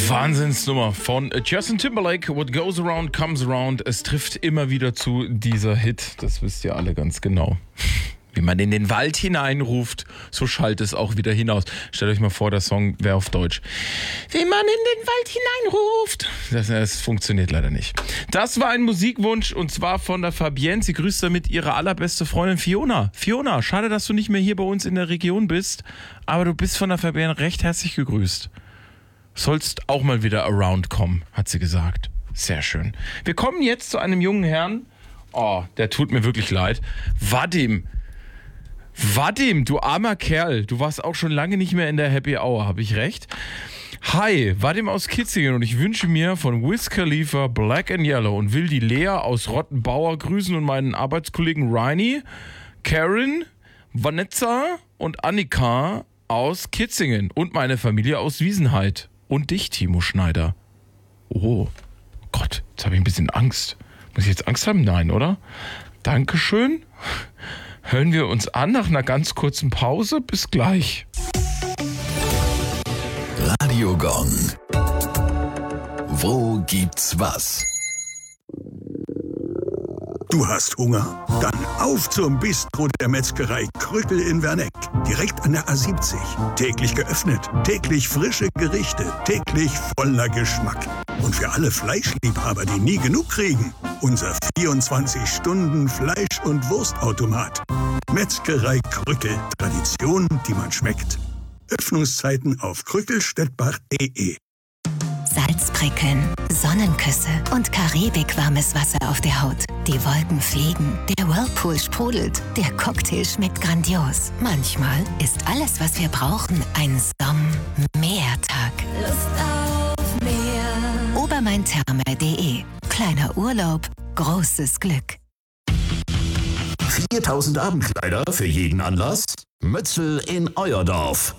Wahnsinnsnummer von Justin Timberlake, What Goes Around Comes Around. Es trifft immer wieder zu, dieser Hit, das wisst ihr alle ganz genau. Wie man in den Wald hineinruft, so schallt es auch wieder hinaus. Stellt euch mal vor, der Song wäre auf Deutsch. Wie man in den Wald hineinruft. Das funktioniert leider nicht. Das war ein Musikwunsch und zwar von der Fabienne. Sie grüßt damit ihre allerbeste Freundin Fiona. Fiona, schade, dass du nicht mehr hier bei uns in der Region bist, aber du bist von der Fabienne recht herzlich gegrüßt. Sollst auch mal wieder around kommen, hat sie gesagt. Sehr schön. Wir kommen jetzt zu einem jungen Herrn. Oh, der tut mir wirklich leid. Vadim, du armer Kerl, du warst auch schon lange nicht mehr in der Happy Hour, habe ich recht? Hi, Vadim aus Kitzingen und ich wünsche mir von Wiz Khalifa Black and Yellow und will die Lea aus Rottenbauer grüßen und meinen Arbeitskollegen Reini, Karen, Vanessa und Annika aus Kitzingen und meine Familie aus Wiesenheid. Und dich, Timo Schneider. Oh Gott, jetzt habe ich ein bisschen Angst. Muss ich jetzt Angst haben? Nein, oder? Dankeschön. Hören wir uns an nach einer ganz kurzen Pause. Bis gleich. Radio Gong. Wo gibt's was? Du hast Hunger? Dann auf zum Bistro der Metzgerei Krückel in Werneck. Direkt an der A70. Täglich geöffnet, täglich frische Gerichte, täglich voller Geschmack. Und für alle Fleischliebhaber, die nie genug kriegen, unser 24-Stunden-Fleisch- und Wurstautomat. Metzgerei Krückel. Tradition, die man schmeckt. Öffnungszeiten auf krückelstedt-bach.de. Salzprickeln, Sonnenküsse und karibikwarmes Wasser auf der Haut. Die Wolken fliegen, der Whirlpool sprudelt, der Cocktail schmeckt grandios. Manchmal ist alles, was wir brauchen, ein Sommertag. Lust auf Meer. Obermaintherme.de. Kleiner Urlaub, großes Glück. 4000 Abendkleider für jeden Anlass? Mötzl in euer Dorf.